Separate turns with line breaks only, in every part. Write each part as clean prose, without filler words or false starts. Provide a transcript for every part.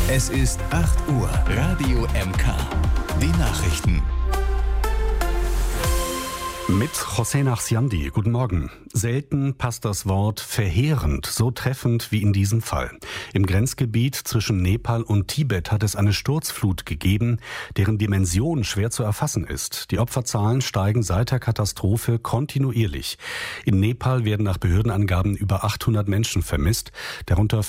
Es ist 8 Uhr. Radio MK. Die Nachrichten.
Mit José Nachsiandi. Guten Morgen. Selten passt das Wort verheerend so treffend wie in diesem Fall. Im Grenzgebiet zwischen Nepal und Tibet hat es eine Sturzflut gegeben, deren Dimension schwer zu erfassen ist. Die Opferzahlen steigen seit der Katastrophe kontinuierlich. In Nepal werden nach Behördenangaben über 800 Menschen vermisst, darunter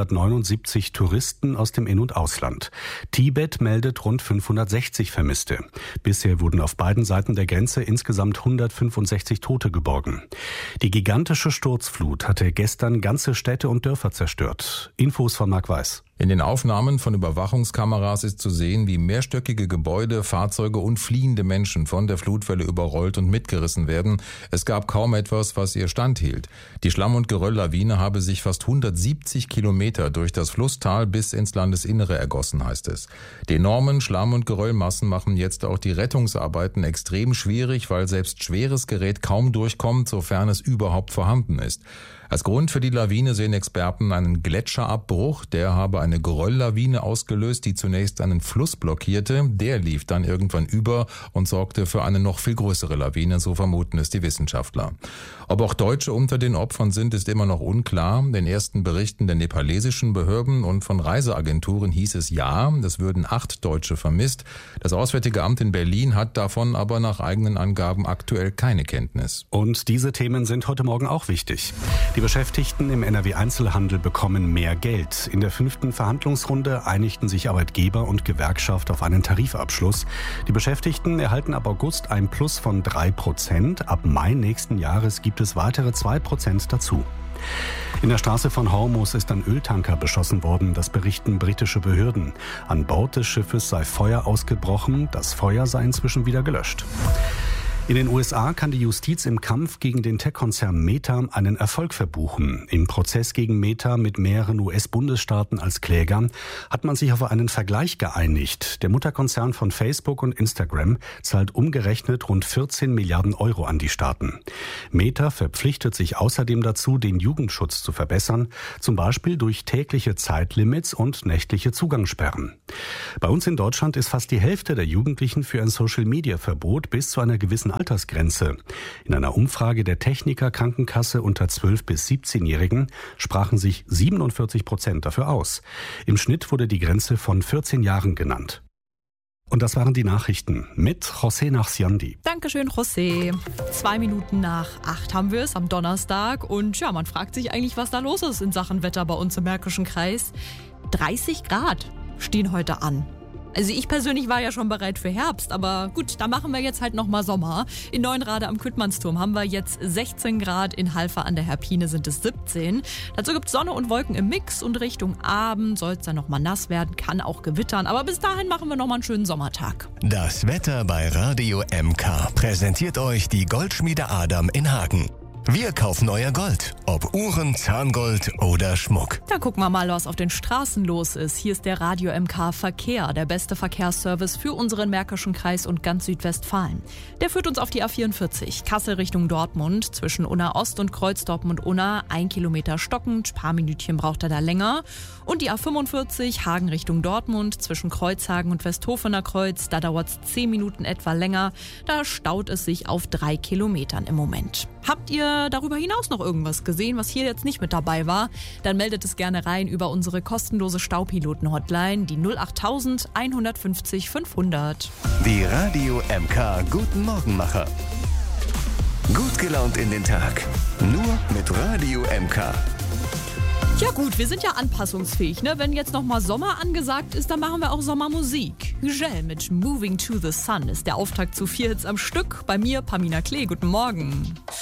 579 Touristen aus dem In- und Ausland. Tibet meldet rund 560 Vermisste. Bisher wurden auf beiden Seiten der Grenze insgesamt 165 Tote geborgen. Die gigantische Sturzflut hatte gestern ganze Städte und Dörfer zerstört. Infos von Marc Weiß.
In den Aufnahmen von Überwachungskameras ist zu sehen, wie mehrstöckige Gebäude, Fahrzeuge und fliehende Menschen von der Flutwelle überrollt und mitgerissen werden. Es gab kaum etwas, was ihr standhielt. Die Schlamm- und Gerölllawine habe sich fast 170 Kilometer durch das Flusstal bis ins Landesinnere ergossen, heißt es. Die enormen Schlamm- und Geröllmassen machen jetzt auch die Rettungsarbeiten extrem schwierig, weil selbst schweres Gerät kaum durchkommt, sofern es überhaupt vorhanden ist. Als Grund für die Lawine sehen Experten einen Gletscherabbruch. Der habe eine Gerölllawine ausgelöst, die zunächst einen Fluss blockierte. Der lief dann irgendwann über und sorgte für eine noch viel größere Lawine, so vermuten es die Wissenschaftler. Ob auch Deutsche unter den Opfern sind, ist immer noch unklar. Den ersten Berichten der nepalesischen Behörden und von Reiseagenturen hieß es ja, es würden 8 Deutsche vermisst. Das Auswärtige Amt in Berlin hat davon aber nach eigenen Angaben aktuell keine Kenntnis.
Und diese Themen sind heute Morgen auch wichtig. Die Beschäftigten im NRW-Einzelhandel bekommen mehr Geld. In der 5. Verhandlungsrunde einigten sich Arbeitgeber und Gewerkschaft auf einen Tarifabschluss. Die Beschäftigten erhalten ab August ein Plus von 3%. Ab Mai nächsten Jahres gibt es weitere 2% dazu. In der Straße von Hormuz ist ein Öltanker beschossen worden, das berichten britische Behörden. An Bord des Schiffes sei Feuer ausgebrochen, das Feuer sei inzwischen wieder gelöscht. In den USA kann die Justiz im Kampf gegen den Tech-Konzern Meta einen Erfolg verbuchen. Im Prozess gegen Meta mit mehreren US-Bundesstaaten als Kläger hat man sich auf einen Vergleich geeinigt. Der Mutterkonzern von Facebook und Instagram zahlt umgerechnet rund 14 Milliarden Euro an die Staaten. Meta verpflichtet sich außerdem dazu, den Jugendschutz zu verbessern, zum Beispiel durch tägliche Zeitlimits und nächtliche Zugangssperren. Bei uns in Deutschland ist fast die Hälfte der Jugendlichen für ein Social-Media-Verbot bis zu einer gewissen Altersgrenze. In einer Umfrage der Techniker Krankenkasse unter 12- bis 17-Jährigen sprachen sich 47% dafür aus. Im Schnitt wurde die Grenze von 14 Jahren genannt. Und das waren die Nachrichten mit José Nachsiandi.
Dankeschön, José. 2 Minuten nach 8 haben wir es am Donnerstag. Und ja, man fragt sich eigentlich, was da los ist in Sachen Wetter bei uns im Märkischen Kreis. 30 Grad stehen heute an. Also ich persönlich war ja schon bereit für Herbst, aber gut, da machen wir jetzt halt nochmal Sommer. In Neuenrade am Küttmannsturm haben wir jetzt 16 Grad, in Halver an der Herpine sind es 17. Dazu gibt es Sonne und Wolken im Mix und Richtung Abend soll es dann nochmal nass werden, kann auch gewittern. Aber bis dahin machen wir nochmal einen schönen Sommertag.
Das Wetter bei Radio MK präsentiert euch die Goldschmiede Adam in Hagen. Wir kaufen euer Gold, ob Uhren, Zahngold oder Schmuck.
Dann gucken wir mal, was auf den Straßen los ist. Hier ist der Radio MK Verkehr, der beste Verkehrsservice für unseren Märkischen Kreis und ganz Südwestfalen. Der führt uns auf die A44, Kassel Richtung Dortmund, zwischen Unna Ost und Kreuz Dortmund-Unna, 1 Kilometer stockend, paar Minütchen braucht er da länger. Und die A45, Hagen Richtung Dortmund, zwischen Kreuzhagen und Westhofener Kreuz, da dauert es 10 Minuten etwa länger. Da staut es sich auf 3 Kilometern im Moment. Habt ihr darüber hinaus noch irgendwas gesehen, was hier jetzt nicht mit dabei war? Dann meldet es gerne rein über unsere kostenlose Staupiloten-Hotline, die 08000 150 500.
Die Radio MK Guten Morgenmacher. Gut gelaunt in den Tag. Nur mit Radio MK.
Ja gut, wir sind ja anpassungsfähig, ne? Wenn jetzt nochmal Sommer angesagt ist, dann machen wir auch Sommermusik. Hügel mit Moving to the Sun ist der Auftakt zu 4 Hits am Stück. Bei mir, Pamina Klee, guten Morgen.